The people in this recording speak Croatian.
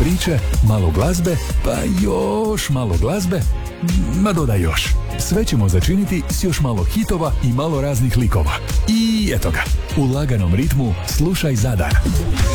priče, malo glazbe, pa još malo glazbe, ma dodaj još. Sve ćemo začiniti s još malo hitova i malo raznih likova. I eto ga, u laganom ritmu slušaj Zadar.